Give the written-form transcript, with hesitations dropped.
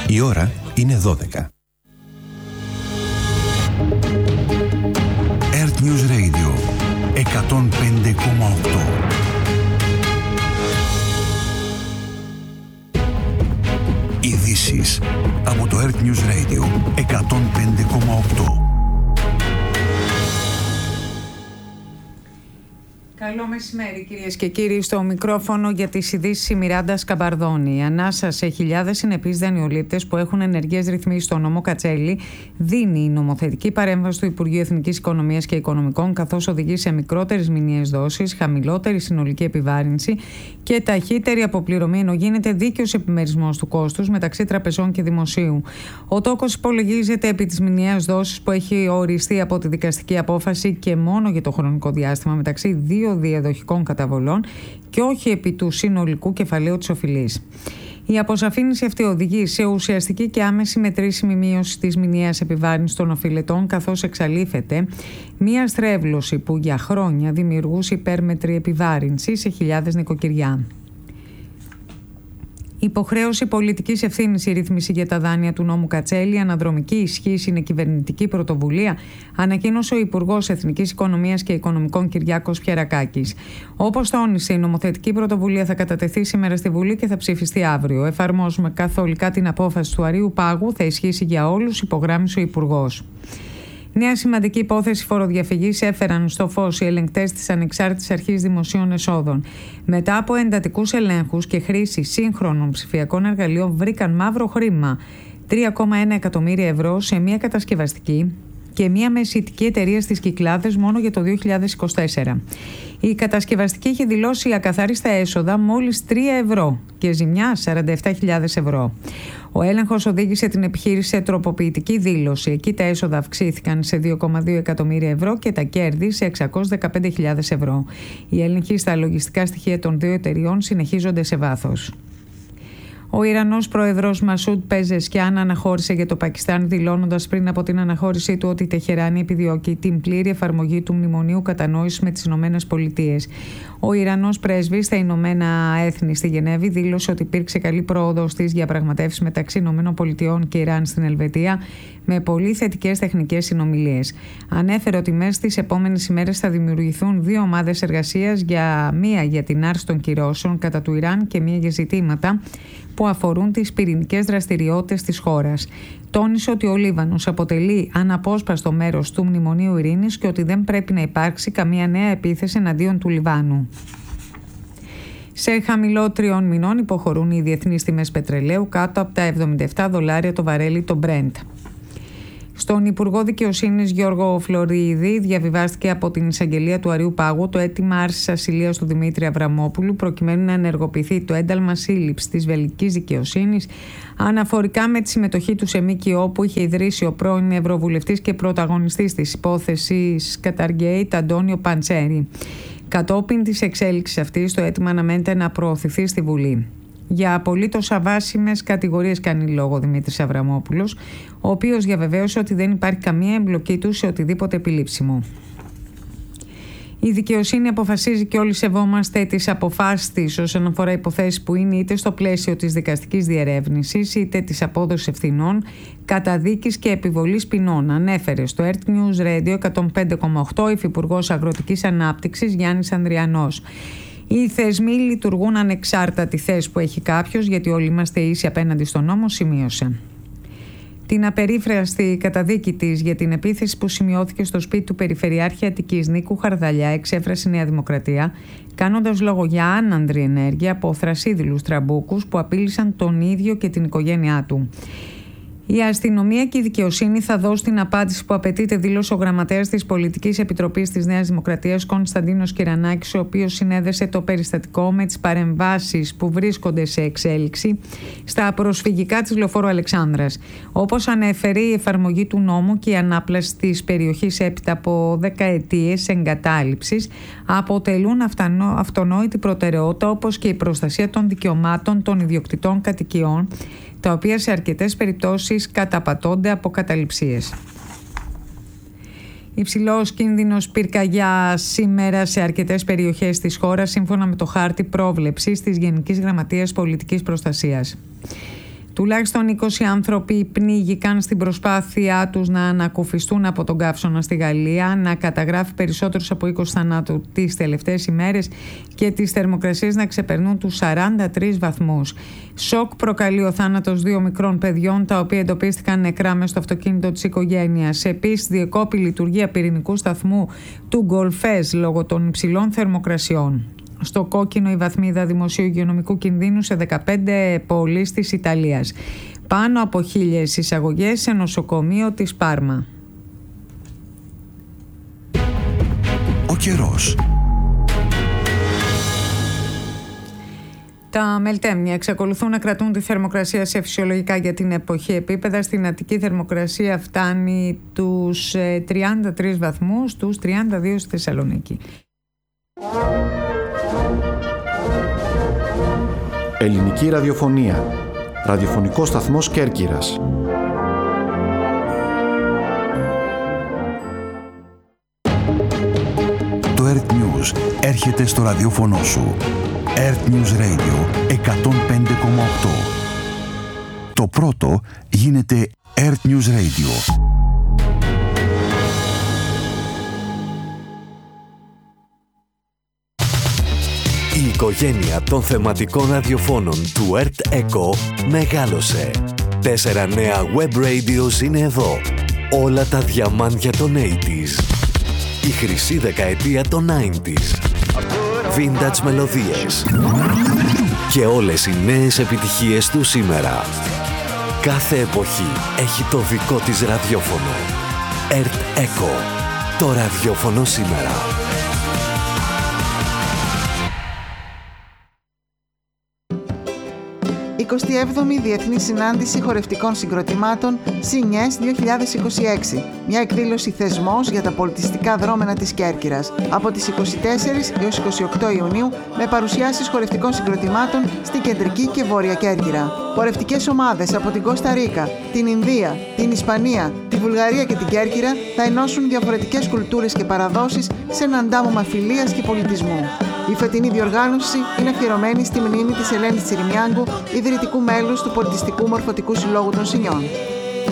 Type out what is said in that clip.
Η ώρα είναι 12. Earth News Radio 105,8. Ειδήσεις από το Earth News Radio 105,8. Καλό μεσημέρι κυρίες και κύριοι, στο μικρόφωνο για τις ειδήσεις η Μιράντα Σκαμπαρδόνη. Ανάσα σε χιλιάδες συνεπείς δανειολήπτες που έχουν ενεργές ρυθμίσεις στο νόμο Κατσέλη δίνει η νομοθετική παρέμβαση του Υπουργείου Εθνικής Οικονομίας και Οικονομικών, καθώς οδηγεί σε μικρότερες μηνιαίες δόσεις, χαμηλότερη συνολική επιβάρυνση και ταχύτερη αποπληρωμή, ενώ γίνεται δίκαιος επιμερισμός του κόστους μεταξύ τραπεζών και δημοσίου. Ο τόκος υπολογίζεται επί της μηνιαίας δόσης που έχει οριστεί από τη δικαστική απόφαση και μόνο για το χρονικό διάστημα μεταξύ δύο διαδοχικών καταβολών και όχι επί του συνολικού κεφαλαίου της οφειλής. Η αποσαφήνιση αυτή οδηγεί σε ουσιαστική και άμεση μετρήσιμη μείωση της μηνιαίας επιβάρυνσης των οφειλετών, καθώς εξαλείφεται μία στρέβλωση που για χρόνια δημιουργούσε υπέρμετρη επιβάρυνση σε χιλιάδες νοικοκυριά. Υποχρέωση πολιτικής ευθύνης η ρύθμιση για τα δάνεια του νόμου Κατσέλη, αναδρομική ισχύς είναι κυβερνητική πρωτοβουλία, ανακοίνωσε ο Υπουργός Εθνικής Οικονομίας και Οικονομικών Κυριάκος Πιερακάκης. Όπως τόνισε, η νομοθετική πρωτοβουλία θα κατατεθεί σήμερα στη Βουλή και θα ψηφιστεί αύριο. Εφαρμόζουμε καθολικά την απόφαση του Αρείου Πάγου, θα ισχύσει για όλους, υπογράμμισε ο Υπουργός. Νέα σημαντική υπόθεση φοροδιαφυγής έφεραν στο φως οι ελεγκτές της Ανεξάρτητης Αρχής Δημοσίων Εσόδων. Μετά από εντατικούς ελέγχους και χρήση σύγχρονων ψηφιακών εργαλείων, βρήκαν μαύρο χρήμα 3,1 εκατομμύρια ευρώ σε μια κατασκευαστική και μια μεσιτική εταιρεία στις Κυκλάδες μόνο για το 2024. Η κατασκευαστική είχε δηλώσει ακαθάριστα έσοδα μόλις 3 ευρώ και ζημιά 47.000 ευρώ. Ο έλεγχος οδήγησε την επιχείρηση σε τροποποιητική δήλωση. Εκεί τα έσοδα αυξήθηκαν σε 2,2 εκατομμύρια ευρώ και τα κέρδη σε 615.000 ευρώ. Οι έλεγχοι στα λογιστικά στοιχεία των δύο εταιριών συνεχίζονται σε βάθος. Ο Ιρανός πρόεδρος Μασούντ Πεζεσκιάν αναχώρησε για το Πακιστάν, δηλώνοντας πριν από την αναχώρησή του ότι η Τεχεράνη επιδιώκει την πλήρη εφαρμογή του Μνημονίου Κατανόησης με τις Ηνωμένες Πολιτείες. Ο Ιρανός πρέσβης στα Ηνωμένα Έθνη στη Γενέβη δήλωσε ότι υπήρξε καλή πρόοδος στις διαπραγματεύσεις μεταξύ Ηνωμένων Πολιτειών και Ιράν στην Ελβετία, με πολύ θετικές τεχνικές συνομιλίες. Ανέφερε ότι μέσα στις επόμενες ημέρες θα δημιουργηθούν δύο ομάδες εργασίας, μία για την άρση των κυρώσεων κατά του Ιράν και μία για ζητήματα που αφορούν τις πυρηνικές δραστηριότητες της χώρας. Τόνισε ότι ο Λίβανος αποτελεί αναπόσπαστο μέρος του Μνημονίου Ειρήνης και ότι δεν πρέπει να υπάρξει καμία νέα επίθεση εναντίον του Λιβάνου. Σε χαμηλό 3 μηνών υποχωρούν οι διεθνείς τιμές πετρελαίου κάτω από τα $77 το βαρέλι το Brent. Στον Υπουργό Δικαιοσύνης Γιώργο Φλωρίδη διαβιβάστηκε από την εισαγγελία του Αρείου Πάγου το αίτημα άρσης ασυλίας του Δημήτρη Αβραμόπουλου προκειμένου να ενεργοποιηθεί το ένταλμα σύλληψης της βελγικής δικαιοσύνης αναφορικά με τη συμμετοχή του σε ΜΚΟ που είχε ιδρύσει ο πρώην Ευρωβουλευτής και πρωταγωνιστής της υπόθεσης Καταργέιτ Αντώνιο Παντσέρη. Κατόπιν της εξέλιξης αυτής, το αίτημα αναμένεται να προωθηθεί στη Βουλή. Για απολύτως αβάσιμες κατηγορίες κάνει λόγο ο Δημήτρης Αβραμόπουλος, ο οποίος διαβεβαίωσε ότι δεν υπάρχει καμία εμπλοκή του σε οτιδήποτε επιλήψιμο. Η δικαιοσύνη αποφασίζει και όλοι σεβόμαστε τις αποφάσεις της όσον αφορά υποθέσεις που είναι είτε στο πλαίσιο της δικαστικής διερεύνησης είτε της απόδοσης ευθυνών, καταδίκης και επιβολής ποινών, ανέφερε στο Earth News Radio 105,8 ο Υφυπουργός Αγροτικής Ανάπτυξης Γιάννης Ανδριανός. Οι θεσμοί λειτουργούν ανεξάρτητα τη θέση που έχει κάποιος, γιατί όλοι είμαστε ίσοι απέναντι στον νόμο, σημείωσε. Την απερίφραστη καταδίκη της για την επίθεση που σημειώθηκε στο σπίτι του Περιφερειάρχη Αττικής Νίκου Χαρδαλιά εξέφρασε η Νέα Δημοκρατία, κάνοντας λόγο για άνανδρη ενέργεια από θρασίδηλους τραμπούκους που απείλησαν τον ίδιο και την οικογένειά του. Η αστυνομία και η δικαιοσύνη θα δώσει την απάντηση που απαιτείται, δήλωσε ο γραμματέας της Πολιτικής Επιτροπής της Νέας Δημοκρατίας Κωνσταντίνος Κυρανάκης, ο οποίος συνέδεσε το περιστατικό με τις παρεμβάσεις που βρίσκονται σε εξέλιξη στα προσφυγικά της Λεωφόρου Αλεξάνδρας. Όπως ανέφερε, η εφαρμογή του νόμου και η ανάπλαση της περιοχής έπειτα από δεκαετίες εγκατάλειψης αποτελούν αυτονόητη προτεραιότητα, όπως και η προστασία των δικαιωμάτων των ιδιοκτητών κατοικιών, τα οποία σε αρκετές περιπτώσεις καταπατώνται από καταληψίες. Υψηλός κίνδυνος πυρκαγιάς σήμερα σε αρκετές περιοχές της χώρας, σύμφωνα με το χάρτη πρόβλεψης της Γενικής Γραμματείας Πολιτικής Προστασίας. Τουλάχιστον 20 άνθρωποι πνίγηκαν στην προσπάθειά τους να ανακουφιστούν από τον καύσωνα στη Γαλλία, να καταγράφει περισσότερους από 20 θανάτους τις τελευταίες ημέρες και τις θερμοκρασίες να ξεπερνούν τους 43 βαθμούς. Σοκ προκαλεί ο θάνατος 2 μικρών παιδιών, τα οποία εντοπίστηκαν νεκρά μες στο αυτοκίνητο της οικογένειας. Επίσης, διεκόπη η λειτουργία πυρηνικού σταθμού του Γκολφές λόγω των υψηλών θερμοκρασιών. Στο κόκκινο η βαθμίδα δημοσίου υγειονομικού κινδύνου σε 15 πόλεις της Ιταλίας. Πάνω από 1.000 εισαγωγές σε νοσοκομείο της Πάρμα. Ο καιρός. Τα μελτέμια εξακολουθούν να κρατούν τη θερμοκρασία σε φυσιολογικά για την εποχή επίπεδα. Στην Αττική θερμοκρασία φτάνει τους 33 βαθμούς, τους 32 στη Θεσσαλονίκη. Ελληνική ραδιοφωνία. Ραδιοφωνικός σταθμός Κέρκυρας. Το Earth News έρχεται στο ραδιόφωνο σου. Earth News Radio 105,8. Το πρώτο γίνεται Earth News Radio. Η οικογένεια των θεματικών ραδιοφώνων του Earth Echo μεγάλωσε. 4 νέα web radios είναι εδώ. Όλα τα διαμάντια των 80s. Η χρυσή δεκαετία των 90s. Vintage μελωδίες. Και όλες οι νέες επιτυχίες του σήμερα. Κάθε εποχή έχει το δικό της ραδιόφωνο. Earth Echo. Το ραδιόφωνο σήμερα. 27η Διεθνή Συνάντηση Χορευτικών Συγκροτημάτων ΣΥΝΙΕΣ 2026. Μια εκδήλωση θεσμός για τα πολιτιστικά δρόμενα της Κέρκυρας. Από τις 24 έως 28 Ιουνίου με παρουσιάσεις χορευτικών συγκροτημάτων στην Κεντρική και Βόρεια Κέρκυρα. Χορευτικές ομάδες από την Κώστα Ρίκα, την Ινδία, την Ισπανία, τη Βουλγαρία και την Κέρκυρα θα ενώσουν διαφορετικές κουλτούρες και παραδόσεις σε ένα αντάμωμα φιλίας και πολιτισμού. Η φετινή διοργάνωση είναι αφιερωμένη στη μνήμη της Ελένης Τσιριμιάγκου, ιδρυτικού μέλους του Πολιτιστικού Μορφωτικού Συλλόγου των Σινιών.